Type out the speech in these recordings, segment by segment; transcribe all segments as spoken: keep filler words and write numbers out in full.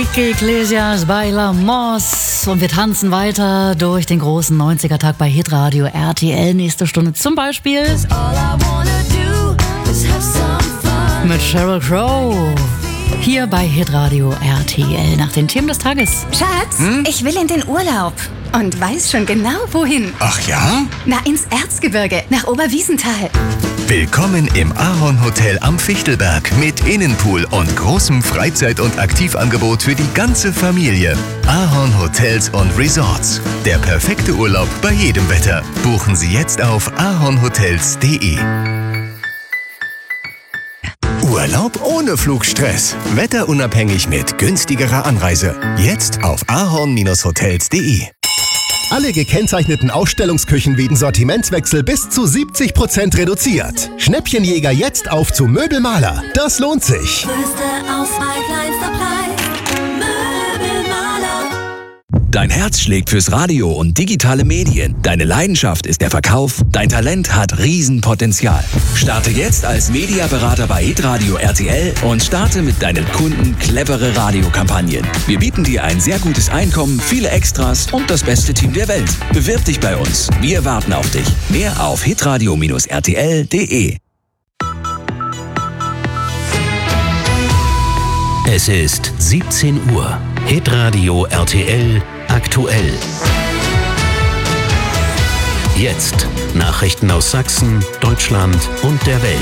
Enrique Iglesias, Bailamos. Und wir tanzen weiter durch den großen neunziger-Tag bei Hitradio R T L. Nächste Stunde zum Beispiel mit Sheryl Crow. Hier bei Hitradio R T L nach den Themen des Tages. Schatz, hm? ich will in den Urlaub. Und weiß schon genau, wohin. Ach ja? Na, ins Erzgebirge, nach Oberwiesenthal. Willkommen im Ahorn Hotel am Fichtelberg mit Innenpool und großem Freizeit- und Aktivangebot für die ganze Familie. Ahorn Hotels und Resorts. Der perfekte Urlaub bei jedem Wetter. Buchen Sie jetzt auf ahornhotels punkt de. Urlaub ohne Flugstress. Wetterunabhängig mit günstigerer Anreise. Jetzt auf ahorn hotels punkt de. Alle gekennzeichneten Ausstellungsküchen wegen Sortimentswechsel bis zu siebzig Prozent reduziert. Schnäppchenjäger jetzt auf zu Möbelmaler. Das lohnt sich. Größte Auswahl, kleinster Preis. Möbelmaler. Dein Herz schlägt fürs Radio und digitale Medien. Deine Leidenschaft ist der Verkauf. Dein Talent hat Riesenpotenzial. Starte jetzt als Mediaberater bei Hitradio R T L und starte mit deinen Kunden clevere Radiokampagnen. Wir bieten dir ein sehr gutes Einkommen, viele Extras und das beste Team der Welt. Bewirb dich bei uns. Wir warten auf dich. Mehr auf hitradio R T L punkt de. Es ist siebzehn Uhr. Hitradio R T L aktuell. Jetzt Nachrichten aus Sachsen, Deutschland und der Welt.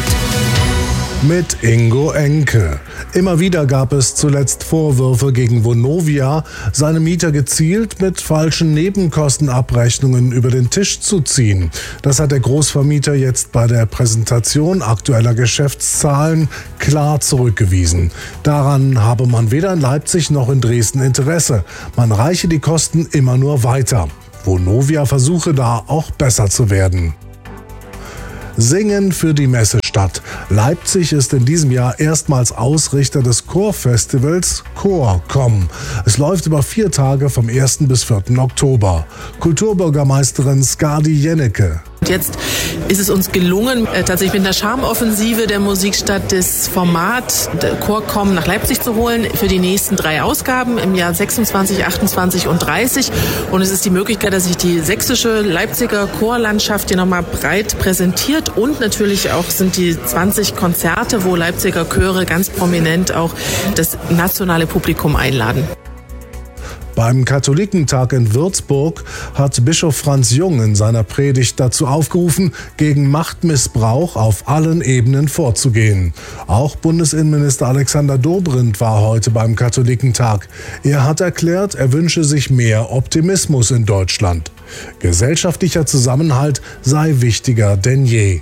Mit Ingo Enke. Immer wieder gab es zuletzt Vorwürfe gegen Vonovia, seine Mieter gezielt mit falschen Nebenkostenabrechnungen über den Tisch zu ziehen. Das hat der Großvermieter jetzt bei der Präsentation aktueller Geschäftszahlen klar zurückgewiesen. Daran habe man weder in Leipzig noch in Dresden Interesse. Man reiche die Kosten immer nur weiter. Vonovia versuche da auch besser zu werden. Singen für die Messestadt. Leipzig ist in diesem Jahr erstmals Ausrichter des Chorfestivals Chor.com. Es läuft über vier Tage vom ersten bis vierten Oktober. Kulturbürgermeisterin Skadi Jennecke. Jetzt ist es uns gelungen, tatsächlich mit einer Charmoffensive der Musikstadt das Format Chor.com nach Leipzig zu holen für die nächsten drei Ausgaben im Jahr sechsundzwanzig, achtundzwanzig und dreißig. Und es ist die Möglichkeit, dass sich die sächsische Leipziger Chorlandschaft hier nochmal breit präsentiert. Und natürlich auch sind die zwanzig Konzerte, wo Leipziger Chöre ganz prominent auch das nationale Publikum einladen. Beim Katholikentag in Würzburg hat Bischof Franz Jung in seiner Predigt dazu aufgerufen, gegen Machtmissbrauch auf allen Ebenen vorzugehen. Auch Bundesinnenminister Alexander Dobrindt war heute beim Katholikentag. Er hat erklärt, er wünsche sich mehr Optimismus in Deutschland. Gesellschaftlicher Zusammenhalt sei wichtiger denn je.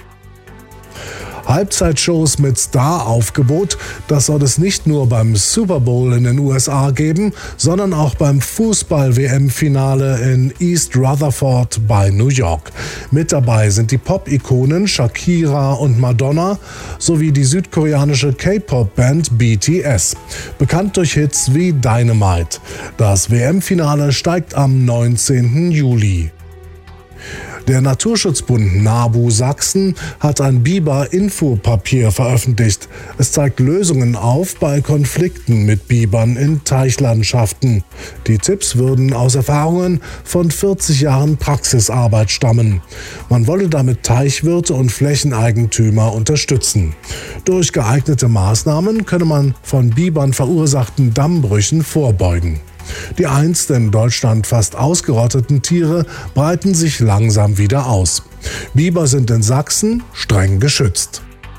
Halbzeitshows mit Star-Aufgebot, das soll es nicht nur beim Super Bowl in den U S A geben, sondern auch beim Fußball-W M-Finale in East Rutherford bei New York. Mit dabei sind die Pop-Ikonen Shakira und Madonna sowie die südkoreanische K-Pop-Band B T S, bekannt durch Hits wie Dynamite. Das W M-Finale steigt am neunzehnten Juli. Der Naturschutzbund NABU Sachsen hat ein Biber-Infopapier veröffentlicht. Es zeigt Lösungen auf bei Konflikten mit Bibern in Teichlandschaften. Die Tipps würden aus Erfahrungen von vierzig Jahren Praxisarbeit stammen. Man wolle damit Teichwirte und Flächeneigentümer unterstützen. Durch geeignete Maßnahmen könne man von Bibern verursachten Dammbrüchen vorbeugen. Die einst in Deutschland fast ausgerotteten Tiere breiten sich langsam wieder aus. Biber sind in Sachsen streng geschützt.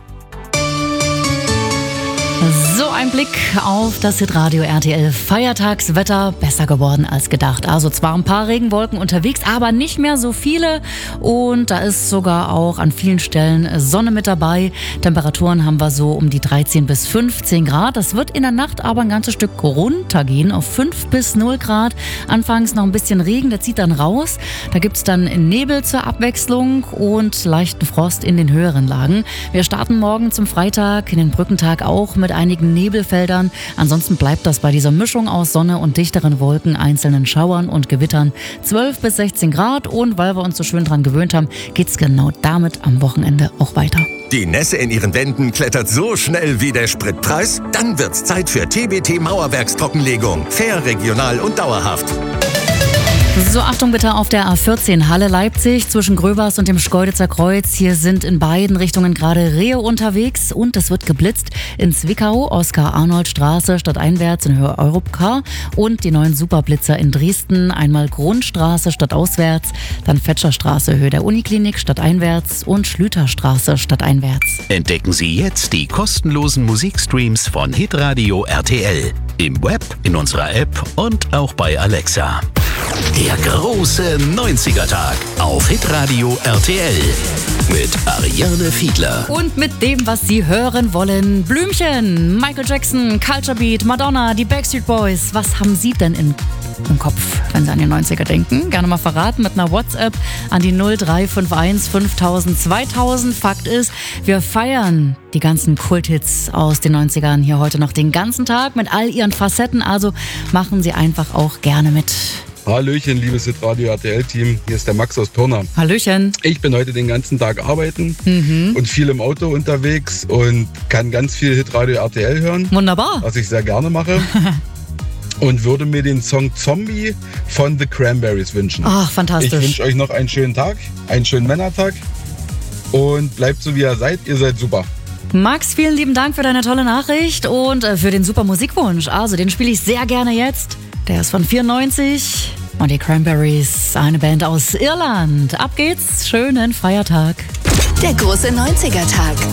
So ein Blick auf das Hitradio R T L Feiertagswetter, besser geworden als gedacht. Also zwar ein paar Regenwolken unterwegs, aber nicht mehr so viele und da ist sogar auch an vielen Stellen Sonne mit dabei. Temperaturen haben wir so um die dreizehn bis fünfzehn Grad. Das wird in der Nacht aber ein ganzes Stück runtergehen auf fünf bis null Grad. Anfangs noch ein bisschen Regen, der zieht dann raus. Da gibt es dann Nebel zur Abwechslung und leichten Frost in den höheren Lagen. Wir starten morgen zum Freitag, in den Brückentag auch mit einigen Nebel. Nebelfeldern. Ansonsten bleibt das bei dieser Mischung aus Sonne und dichteren Wolken, einzelnen Schauern und Gewittern zwölf bis sechzehn Grad. Und weil wir uns so schön dran gewöhnt haben, geht's genau damit am Wochenende auch weiter. Die Nässe in ihren Wänden klettert so schnell wie der Spritpreis? Dann wird's Zeit für T B T Mauerwerkstrockenlegung. Fair, regional und dauerhaft. So, Achtung bitte auf der A vierzehn Halle-Leipzig zwischen Gröbers und dem Schkeuditzer Kreuz. Hier sind in beiden Richtungen gerade Rehe unterwegs und es wird geblitzt in Zwickau, Oskar-Arnold-Straße stadteinwärts in Höhe Europcar und die neuen Superblitzer in Dresden. Einmal Grundstraße stadtauswärts, dann Fetscherstraße Höhe der Uniklinik stadteinwärts und Schlüterstraße stadteinwärts. Entdecken Sie jetzt die kostenlosen Musikstreams von Hitradio R T L. Im Web, in unserer App und auch bei Alexa. Der große neunziger-Tag auf Hitradio R T L mit Ariane Fiedler. Und mit dem, was Sie hören wollen. Blümchen, Michael Jackson, Culture Beat, Madonna, die Backstreet Boys. Was haben Sie denn in, im Kopf, wenn Sie an die neunziger denken? Gerne mal verraten mit einer WhatsApp an die null drei fünf eins fünftausend zweitausend. Fakt ist, wir feiern die ganzen Kulthits aus den neunzigern hier heute noch den ganzen Tag mit all ihren Facetten. Also machen Sie einfach auch gerne mit. Hallöchen, liebes Hitradio R T L-Team. Hier ist der Max aus Pirna. Hallöchen. Ich bin heute den ganzen Tag arbeiten Mhm. und viel im Auto unterwegs und kann ganz viel Hitradio R T L hören. Wunderbar. Was ich sehr gerne mache. Und würde mir den Song Zombie von The Cranberries wünschen. Ach, fantastisch. Ich wünsche euch noch einen schönen Tag, einen schönen Männertag und bleibt so, wie ihr seid. Ihr seid super. Max, vielen lieben Dank für deine tolle Nachricht und äh, für den super Musikwunsch. Also, den spiele ich sehr gerne jetzt. Der ist von vierundneunzig und die Cranberries, eine Band aus Irland. Ab geht's, schönen Feiertag. Der große neunziger-Tag.